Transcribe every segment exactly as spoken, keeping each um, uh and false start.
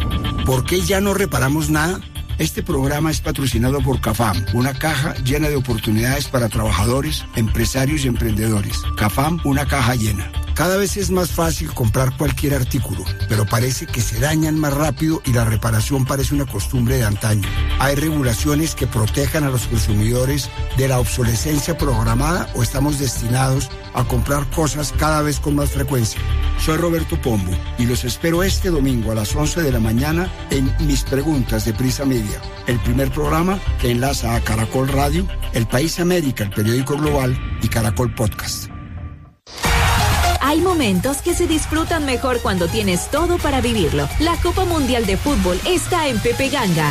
¿Por qué ya no reparamos nada? Este programa es patrocinado por CAFAM, una caja llena de oportunidades para trabajadores, empresarios y emprendedores. CAFAM, una caja llena. Cada vez es más fácil comprar cualquier artículo, pero parece que se dañan más rápido y la reparación parece una costumbre de antaño. ¿Hay regulaciones que protejan a los consumidores de la obsolescencia programada o estamos destinados a comprar cosas cada vez con más frecuencia? Soy Roberto Pombo y los espero este domingo a las once de la mañana en Mis Preguntas de Prisa Media, el primer programa que enlaza a Caracol Radio, El País América, el periódico global, y Caracol Podcast. Hay momentos que se disfrutan mejor cuando tienes todo para vivirlo. La Copa Mundial de Fútbol está en Pepe Ganga.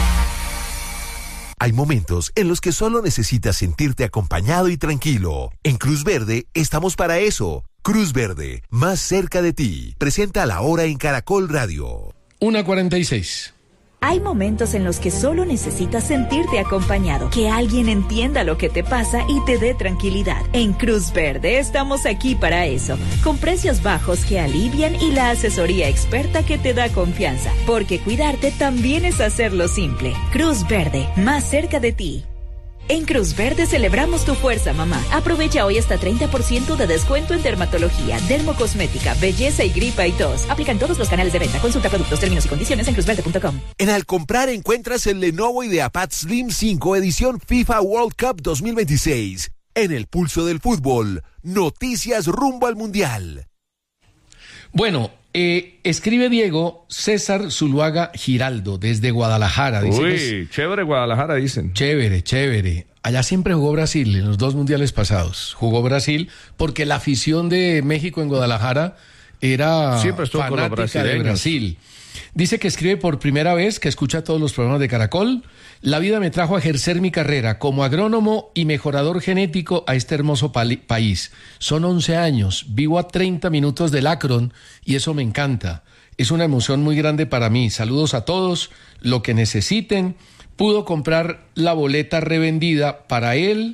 Hay momentos en los que solo necesitas sentirte acompañado y tranquilo. En Cruz Verde estamos para eso. Cruz Verde, más cerca de ti. Presenta La Hora en Caracol Radio. una cuarenta y seis. Hay momentos en los que solo necesitas sentirte acompañado, que alguien entienda lo que te pasa y te dé tranquilidad. En Cruz Verde estamos aquí para eso, con precios bajos que alivian y la asesoría experta que te da confianza, porque cuidarte también es hacerlo simple. Cruz Verde, más cerca de ti. En Cruz Verde celebramos tu fuerza, mamá. Aprovecha hoy hasta treinta por ciento de descuento en dermatología, dermocosmética, belleza y gripa y tos. Aplican todos los canales de venta. Consulta productos, términos y condiciones en cruz verde punto com. En Al Comprar encuentras el Lenovo IdeaPad Slim cinco edición FIFA World Cup dos mil veintiséis. En el pulso del fútbol, noticias rumbo al Mundial. Bueno, eh, escribe Diego César Zuluaga Giraldo desde Guadalajara. Dice Uy, que es chévere Guadalajara, dicen. Chévere, chévere. Allá siempre jugó Brasil en los dos mundiales pasados. Jugó Brasil porque la afición de México en Guadalajara era Siempre estuvo con los fanática de brasileños. Brasil. Dice que escribe por primera vez, que escucha todos los programas de Caracol. La vida me trajo a ejercer mi carrera como agrónomo y mejorador genético a este hermoso pali- país. Son once años, vivo a treinta minutos del Akron y eso me encanta. Es una emoción muy grande para mí. Saludos a todos, lo que necesiten. Pudo comprar la boleta revendida para él,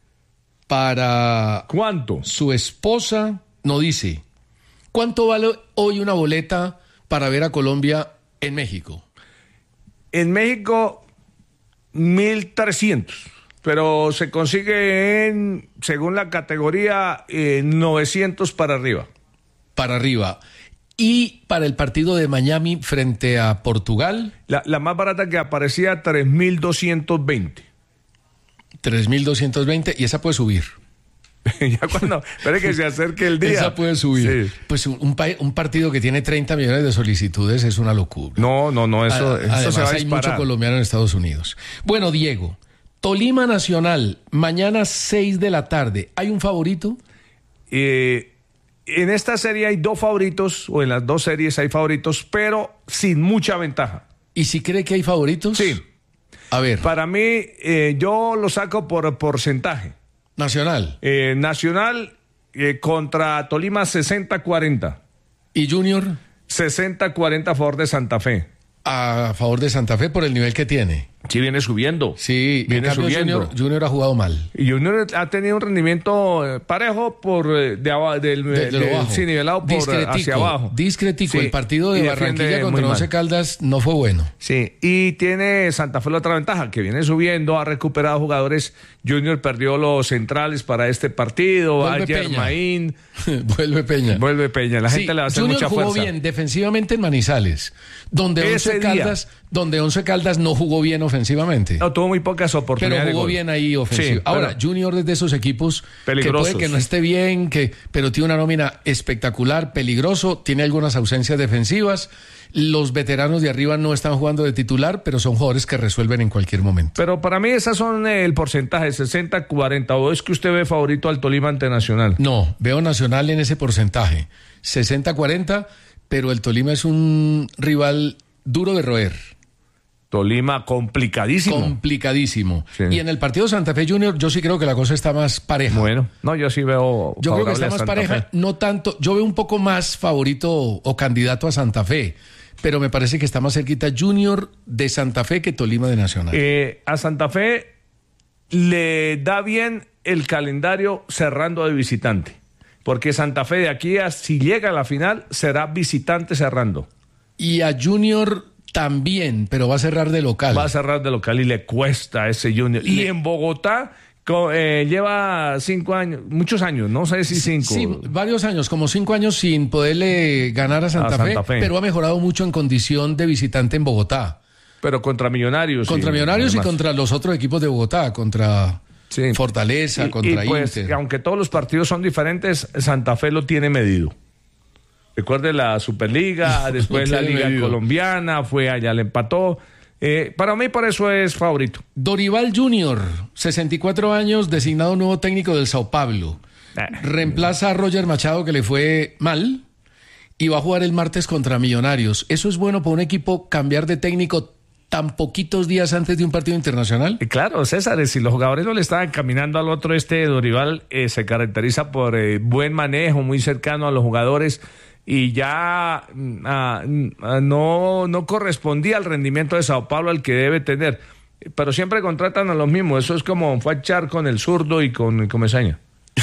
para... ¿Cuánto? Su esposa, no dice. ¿Cuánto vale hoy una boleta para ver a Colombia en México? En México, mil trescientos. Pero se consigue en, según la categoría, eh, novecientos para arriba. Para arriba. Y para el partido de Miami frente a Portugal, La, la más barata que aparecía, tres mil doscientos veinte. tres mil doscientos veinte, y esa puede subir. Ya cuando, espere que se acerque el día. Esa puede subir. Sí. Pues un, un, pa- un partido que tiene treinta millones de solicitudes es una locura. No, no, no, eso, A- eso Además, se va a hay disparar. mucho colombiano en Estados Unidos. Bueno, Diego, Tolima Nacional, mañana seis de la tarde. ¿Hay un favorito? Eh, en esta serie hay dos favoritos, o en las dos series hay favoritos, pero sin mucha ventaja. ¿Y si cree que hay favoritos? Sí. A ver, Para mí, eh, yo lo saco por porcentaje. Nacional Eh, Nacional eh, contra Tolima sesenta cuarenta. y Junior sesenta cuarenta a favor de Santa Fe. a favor de Santa Fe por el nivel que tiene. Sí, viene subiendo. Sí, Viene en cambio, subiendo. Junior, Junior ha jugado mal. Y Junior ha tenido un rendimiento eh, parejo por eh, de abajo, del, De, de lo del- bajo. sí, nivelado por discretico, hacia abajo. Discretico. Sí, El partido y de defiende Barranquilla muy contra mal. Once Caldas no fue bueno. Sí, y tiene Santa Fe la otra ventaja, que viene subiendo, ha recuperado jugadores. Junior perdió los centrales para este partido. Vuelve Ayer Peña. Maín, Vuelve Peña. vuelve Peña. La Sí, gente le va a hacer Junior mucha jugó fuerza. bien defensivamente en Manizales, donde Ese Once día. Caldas, donde Once Caldas no jugó bien ofensivamente. No, tuvo muy pocas Pero oportunidades. de jugó gol. bien ahí ofensivo. Sí, Ahora, pero- Junior es de esos equipos Peligrosos. que puede que no esté bien, que, pero tiene una nómina espectacular, peligroso, tiene algunas ausencias defensivas. Los veteranos de arriba no están jugando de titular, pero son jugadores que resuelven en cualquier momento. Pero para mí esas son eh, el porcentaje, sesenta cuarenta. ¿O es que usted ve favorito al Tolima ante Nacional? No, veo Nacional en ese porcentaje, sesenta cuarenta, pero el Tolima es un rival duro de roer. Tolima complicadísimo. Complicadísimo. Sí. Y en el partido Santa Fe Junior yo sí creo que la cosa está más pareja. Bueno, no, yo sí veo Yo creo que favorable está a más Santa pareja, Fe. no tanto, yo veo un poco más favorito o candidato a Santa Fe, pero me parece que está más cerquita Junior de Santa Fe que Tolima de Nacional. Eh, a Santa Fe le da bien el calendario cerrando de visitante, porque Santa Fe de aquí a si llega a la final será visitante cerrando. Y a Junior también, pero va a cerrar de local. Va a cerrar de local y le cuesta a ese Junior. Y en Bogotá co- eh, lleva cinco años, muchos años, no sé si cinco. Sí, varios años, como cinco años sin poderle ganar a Santa, A Fe, Santa Fe. pero ha mejorado mucho en condición de visitante en Bogotá. Pero contra Millonarios. Contra y, Millonarios y demás. contra los otros equipos de Bogotá, contra Sí. Fortaleza, Y- contra y pues, Inter. aunque todos los partidos son diferentes, Santa Fe lo tiene medido. Recuerde la Superliga, después la tiene Liga medido. Colombiana, fue allá, le empató. Eh, para mí, por eso es favorito. Dorival Junior, sesenta y cuatro años, designado nuevo técnico del Sao Paulo. Ah. Reemplaza a Roger Machado, que le fue mal, y va a jugar el martes contra Millonarios. ¿Eso es bueno para un equipo cambiar de técnico tan poquitos días antes de un partido internacional? Y claro, César, si los jugadores no le estaban caminando al otro, este Dorival eh, se caracteriza por eh, buen manejo, muy cercano a los jugadores, y ya mm, ah, mm, ah, no, no correspondía al rendimiento de Sao Paulo al que debe tener. Pero siempre contratan a los mismos. Eso es como fue a echar con el zurdo y con Comesaña.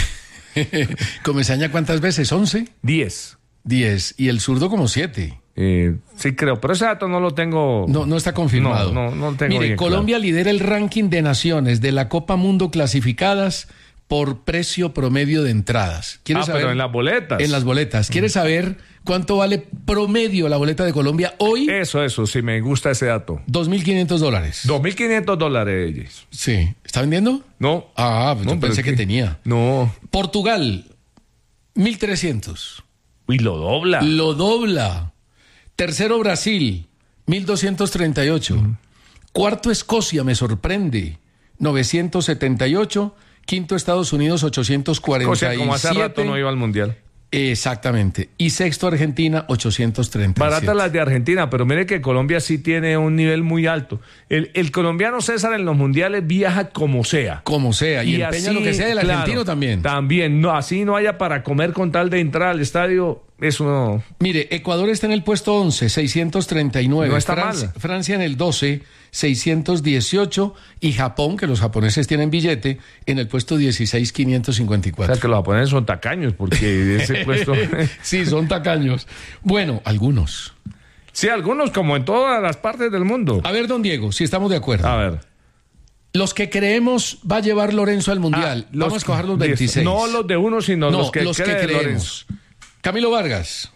¿Comesaña cuántas veces? ¿once? Diez. diez. Y el zurdo como siete. Eh, sí, creo, pero ese dato no lo tengo. No, no está confirmado. No, no, no tengo Mire, bien Colombia claro. lidera el ranking de naciones de la Copa Mundo clasificadas por precio promedio de entradas. ¿Quieres Ah, saber? pero en las boletas. En las boletas. ¿Quieres saber cuánto vale promedio la boleta de Colombia hoy? Eso, eso, sí, me gusta ese dato. dos mil quinientos dólares. dos mil quinientos dólares. Sí. ¿Está vendiendo? No. Ah, pues No, yo pero pensé es que que- tenía. No. Portugal, mil trescientos. Y lo dobla. Lo dobla. Tercero, Brasil, mil doscientos treinta y ocho. Cuarto, Escocia, me sorprende, novecientos setenta y ocho. Quinto, Estados Unidos, ochocientos cuarenta y siete. O sea, como hace rato no iba al Mundial. Exactamente. Y sexto, Argentina, ochocientos treinta y siete. Baratas las de Argentina, pero mire que Colombia sí tiene un nivel muy alto. El, el colombiano César en los mundiales viaja como sea. Como sea. Y, empeña lo que sea. El claro, argentino también. También, no, así no haya para comer con tal de entrar al estadio, eso no. Mire, Ecuador está en el puesto once, seiscientos treinta y nueve. No está Francia, mal. Francia en el doce, seiscientos dieciocho. Y Japón, que los japoneses tienen billete, en el puesto dieciséis, quinientos cincuenta y O cuatro. sea, que los japoneses son tacaños, porque ese puesto. Sí, son tacaños. Bueno, algunos. Sí, algunos, como en todas las partes del mundo. A ver, don Diego, si estamos de acuerdo. A ver. Los que creemos va a llevar Lorenzo al Mundial. Ah, Vamos a escoger los veintiséis. No los de uno, sino No, los que, los que cree creemos. Lorenzo. Camilo Vargas.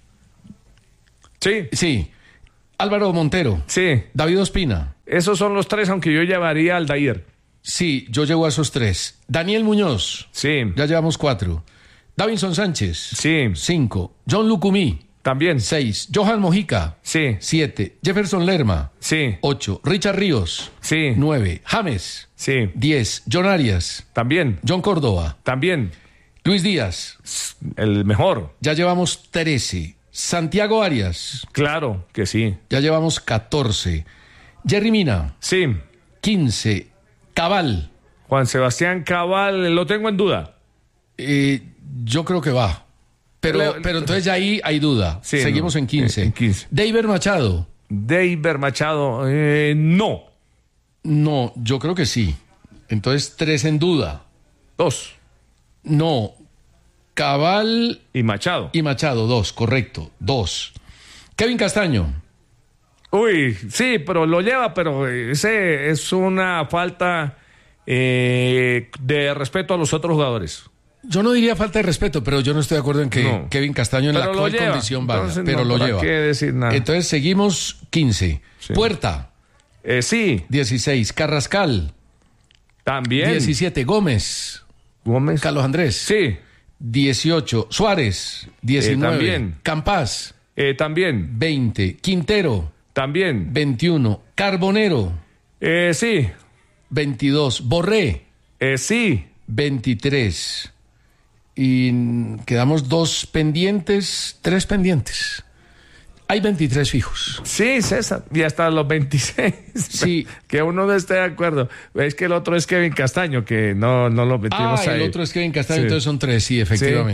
Sí, Sí. Álvaro Montero. sí. David Ospina. Esos son los tres, aunque yo llevaría al Dair. Sí, yo llevo a esos tres. Daniel Muñoz. Sí, Ya llevamos cuatro. Davinson Sánchez. sí, Cinco. John Lucumí. también. Seis. Johan Mojica. Sí, Siete. Jefferson Lerma. sí, Ocho. Richard Ríos. sí, Nueve. James. sí, Diez. John Arias. también, John Córdoba. también. Luis Díaz. El mejor, Ya llevamos trece. Santiago Arias. claro que sí. Ya llevamos catorce. Jerry Mina. Sí, quince. Cabal. Juan Sebastián Cabal, lo tengo en duda. Eh, yo creo que va. Pero, Le- pero entonces ya ahí hay duda. Sí, Seguimos no, en quince. en quince. David Machado. Deiber Machado, eh, no. No, yo creo que sí. Entonces tres en duda. Dos. No. Cabal Y Machado. y Machado, dos, correcto. Dos. Kevin Castaño. Uy, sí, pero lo lleva, pero ese es una falta eh, de respeto a los otros jugadores. Yo no diría falta de respeto, pero yo no estoy de acuerdo en que No. Kevin Castaño en Pero la lo actual lleva. condición valga, Entonces, pero no, lo ¿para lleva. qué decir nada? Entonces seguimos quince. Sí. Puerta, Eh, sí, dieciséis. Carrascal, también. diecisiete. Gómez, Gómez. Carlos Andrés, Sí, dieciocho. Suárez, diecinueve. también. Campas, eh, también. veinte. Quintero, También. veintiuno. Carbonero, Eh, sí, veintidós. Borré, eh, sí. veintitrés. Y mm, quedamos dos pendientes, tres pendientes. Hay veintitrés fijos. Sí, César. Y hasta los veintiséis. Sí. Que uno no esté de acuerdo. Es que el otro es Kevin Castaño, que no, no lo metimos Ah, ahí. el otro es Kevin Castaño, Sí. entonces son tres, sí, efectivamente.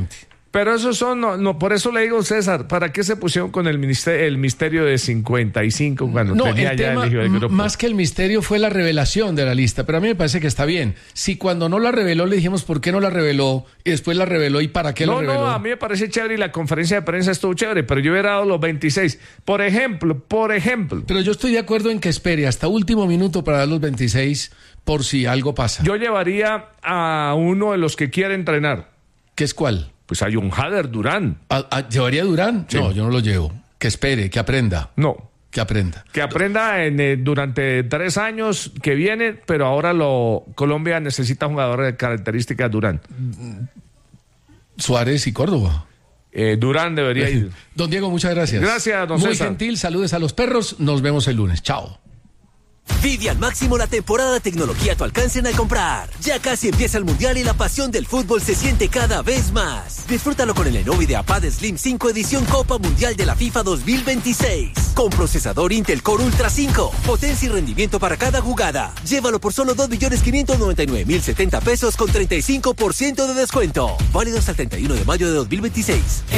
Pero esos son, no, no, por eso le digo, César, ¿para qué se pusieron con el misterio, el misterio de cincuenta y cinco cuando no, tenía el ya tema, elegido el grupo? Más que el misterio fue la revelación de la lista, pero a mí me parece que está bien. Si cuando no la reveló le dijimos por qué no la reveló y después la reveló y para qué no, la reveló. No, a mí me parece chévere y la conferencia de prensa estuvo chévere, pero yo hubiera dado los veintiséis. Por ejemplo, por ejemplo. Pero yo estoy de acuerdo en que espere hasta último minuto para dar los veintiséis por si algo pasa. Yo llevaría a uno de los que quiere entrenar. ¿Qué es cuál? Pues hay un Jader Durán. ¿A, a, ¿Llevaría a Durán? Sí. No, yo no lo llevo. Que espere, que aprenda. No. Que aprenda. Que aprenda en, eh, durante tres años que viene, pero ahora lo Colombia necesita jugadores de características Durán. Suárez y Córdoba. Eh, Durán debería ir. Don Diego, muchas gracias. Gracias, don Muy César. gentil, saludes a los perros. Nos vemos el lunes. Chao. Vive al máximo la temporada de tecnología a tu alcance en Alcomprar. Ya casi empieza el Mundial y la pasión del fútbol se siente cada vez más. Disfrútalo con el Lenovo IdeaPad Slim cinco edición Copa Mundial de la FIFA dos mil veintiséis. Con procesador Intel Core Ultra cinco. Potencia y rendimiento para cada jugada. Llévalo por solo dos millones quinientos noventa y nueve mil setenta pesos con treinta y cinco por ciento de descuento. Válido hasta el treinta y uno de mayo de dos mil veintiséis.